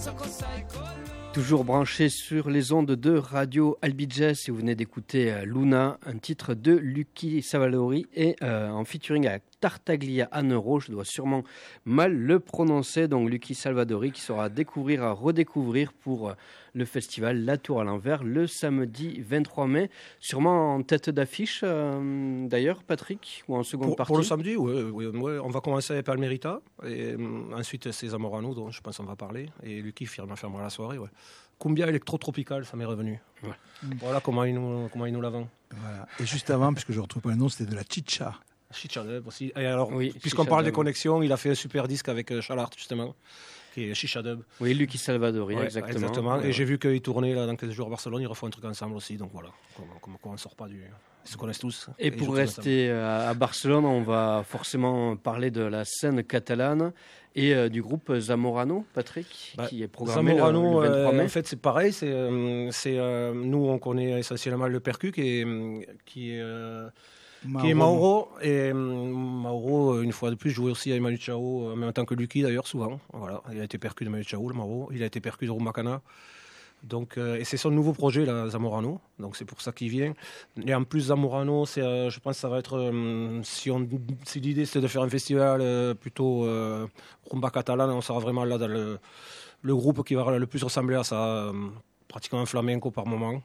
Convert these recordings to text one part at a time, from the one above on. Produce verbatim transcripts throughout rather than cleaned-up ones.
Toujours branché sur les ondes de Radio Albi Jazz et vous venez d'écouter Luna, un titre de Lucky Salvadori et euh, en featuring avec Tartaglia à Neuro, je dois sûrement mal le prononcer, donc Lucky Salvadori qui sera à découvrir, à redécouvrir pour le festival La Tour à l'envers le samedi vingt-trois mai, sûrement en tête d'affiche euh, d'ailleurs Patrick, ou en seconde pour, partie. Pour le samedi, oui, oui, oui, on va commencer avec Palmerita et euh, ensuite c'est Zamorano dont je pense qu'on va parler et Lucky fermera la soirée, ouais. Cumbia électro-tropical, ça m'est revenu. Ouais. Mmh. Voilà comment il nous, comment il nous l'avant. Voilà. Et juste avant, puisque je ne retrouve pas le nom, c'était de la chicha. Chicha Dub aussi. Et alors, oui, puisqu'on parle des connexions, il a fait un super disque avec euh, Chalart, justement, qui est Chicha Dub. Oui, Lucky Salvadori, ouais, exactement. exactement. Ouais. Et j'ai vu qu'il tournait là, dans quinze jours à Barcelone, ils refont un truc ensemble aussi. Donc voilà, comme on ne sort pas du... Ils se connaissent tous. Et, et pour rester à Barcelone, on va forcément parler de la scène catalane et euh, du groupe Zamorano, Patrick, bah, qui est programmé Zamorano, le, le vingt-trois mai. Euh, en fait, c'est pareil. C'est, euh, c'est, euh, nous, on connaît essentiellement le percu qui est... Qui est euh, Mauro. Qui est Mauro. Et Mauro, une fois de plus, jouait aussi avec Manu Chao, en même temps que Lucky d'ailleurs, souvent. Voilà. Il a été percu de Manu Chao, le Mauro. Il a été percu de Rumbacana. Donc, euh, et c'est son nouveau projet, là, Zamorano. Donc c'est pour ça qu'il vient. Et en plus, Zamorano, c'est, euh, je pense que ça va être... Euh, si, on, si l'idée c'est de faire un festival euh, plutôt euh, rumba catalane, on sera vraiment là dans le, le groupe qui va le plus ressembler à ça. Euh, pratiquement un flamenco par moment.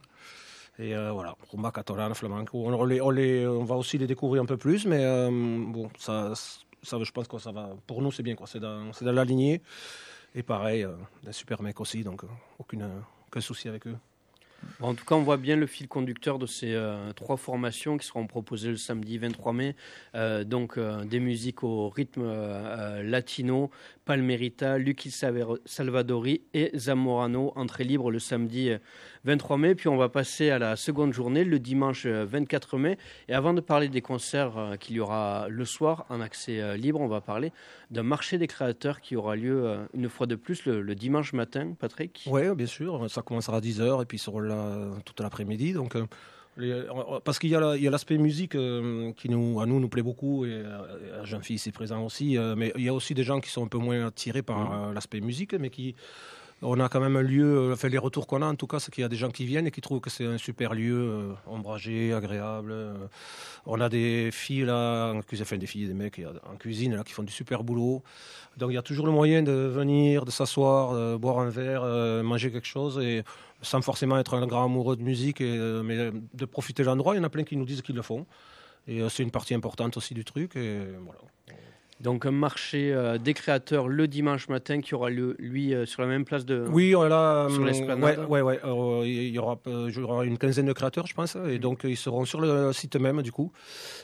Et euh, voilà, rumba catalane, flamenco. On, on, les, on, les, on va aussi les découvrir un peu plus, mais euh, bon, ça, ça, je pense que ça va... Pour nous, c'est bien, quoi. C'est dans, c'est dans la lignée. Et pareil, euh, des super mecs aussi, donc euh, aucune... Euh, Aucun souci avec eux. Bon, en tout cas, on voit bien le fil conducteur de ces euh, trois formations qui seront proposées le samedi vingt-trois mai. Euh, donc, euh, des musiques au rythme euh, latino, Palmerita, Lucky Salvadori et Zamorano, entrée libre le samedi vingt-trois mai. Puis on va passer à la seconde journée, le dimanche vingt-quatre mai. Et avant de parler des concerts euh, qu'il y aura le soir en accès euh, libre, on va parler d'un marché des créateurs qui aura lieu euh, une fois de plus le, le dimanche matin, Patrick. Oui, bien sûr. Ça commencera à dix heures et puis sur la toute l'après-midi, donc euh, les, parce qu'il y a, la, il y a l'aspect musique euh, qui nous, à nous nous plaît beaucoup et, et à Jean-Philippe ici présent aussi, euh, mais il y a aussi des gens qui sont un peu moins attirés par mmh. euh, l'aspect musique, mais qui on a quand même un lieu, enfin les retours qu'on a en tout cas, c'est qu'il y a des gens qui viennent et qui trouvent que c'est un super lieu, euh, ombragé, agréable. Euh, on a des filles là, en cuisine, enfin des filles et des mecs en cuisine là qui font du super boulot. Donc il y a toujours le moyen de venir, de s'asseoir, de boire un verre, euh, manger quelque chose, et sans forcément être un grand amoureux de musique, et, euh, mais de profiter de l'endroit. Il y en a plein qui nous disent qu'ils le font. Et euh, c'est une partie importante aussi du truc. Et voilà. Donc un marché euh, des créateurs le dimanche matin qui aura lieu, lui, euh, sur la même place de... Oui, on là, sur l'esplanade. Ouais, ouais, ouais. Euh, il y aura, euh, il y aura une quinzaine de créateurs, je pense. Et donc, ils seront sur le site même, du coup.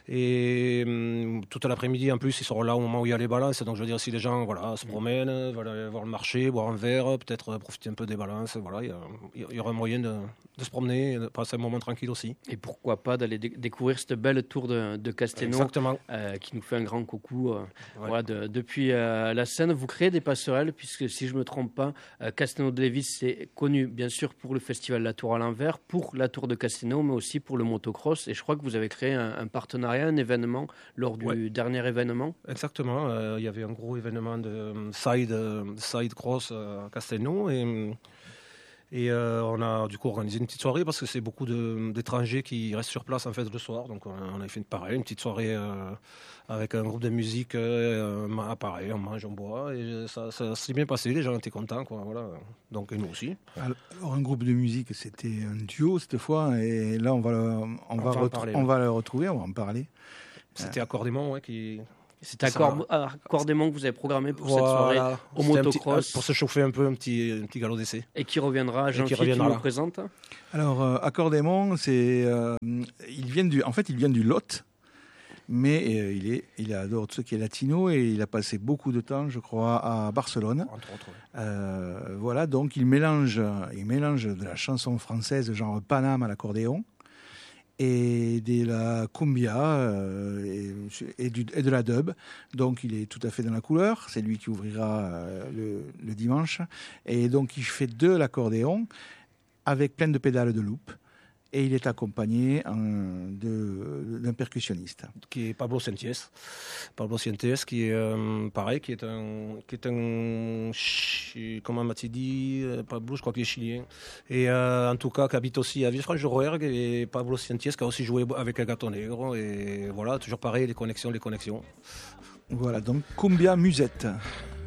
Et euh, toute l'après-midi, en plus, ils seront là au moment où il y a les balances. Donc, je veux dire, si les gens voilà, se promènent, veulent aller voir le marché, boire un verre, peut-être profiter un peu des balances, voilà, il y, a, il y aura un moyen de, de se promener et de passer un moment tranquille aussi. Et pourquoi pas d'aller dé- découvrir cette belle tour de, de Castelnau. Exactement. Euh, qui nous fait un grand coucou. Euh, Ouais. Voilà, de, depuis euh, la scène, vous créez des passerelles, puisque si je ne me trompe pas, euh, Castelnau de Lévis, c'est connu bien sûr pour le festival La Tour à l'envers, pour la Tour de Castelnau, mais aussi pour le motocross. Et je crois que vous avez créé un, un partenariat, un événement lors du ouais. dernier événement. Exactement, euh, il y avait un gros événement de side, side cross à Castelnau. Et, et euh, on a du coup organisé une petite soirée parce que c'est beaucoup de, d'étrangers qui restent sur place en fait le soir. Donc on a, on a fait une, pareil, une petite soirée euh, avec un groupe de musique, euh, pareil, on mange, on boit. Et ça, ça s'est bien passé, les gens étaient contents, quoi, voilà. Donc et nous aussi. Alors un groupe de musique, c'était un duo cette fois. Et là on va, on on va, va, retrou- on va le retrouver, on va en parler. C'était Accordément ouais, qui... C'est Accordément que vous avez programmé pour voilà, cette soirée au motocross. Petit, pour se chauffer un peu, un petit, un petit galop d'essai. Et qui reviendra, Jean-Philippe, qui, qui nous présente. Alors, euh, Accordément, c'est, euh, il vient du, en fait, il vient du Lot, mais euh, il est, il adore tout ce qui est latino et il a passé beaucoup de temps, je crois, à Barcelone. Entre autres, ouais. euh, voilà, donc il mélange, il mélange de la chanson française, genre Paname à l'accordéon, et de la cumbia euh, et, et, du, et de la dub. Donc il est tout à fait dans la couleur. C'est lui qui ouvrira euh, le, le dimanche. Et donc il fait de l'accordéon avec plein de pédales de loop. Et il est accompagné en, de, d'un percussionniste. Qui est Pablo Sientes. Pablo Sientes, qui est euh, pareil, qui est un, qui est un, comment m'a-t-il dit, Pablo, je crois qu'il est chilien. Et euh, en tout cas, qui habite aussi à Villefranche-de-Rouergue. Et Pablo Sientes, qui a aussi joué avec El Gato Negro. Et voilà, toujours pareil, les connexions, les connexions. Voilà, donc Cumbia Musette.